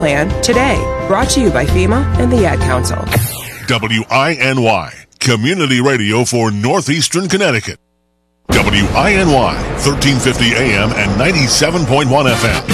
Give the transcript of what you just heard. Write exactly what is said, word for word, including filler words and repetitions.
plan today. Brought to you by FEMA and the Ad Council. W I N Y, Community Radio for Northeastern Connecticut. W I N Y, thirteen fifty A M and ninety-seven point one F M.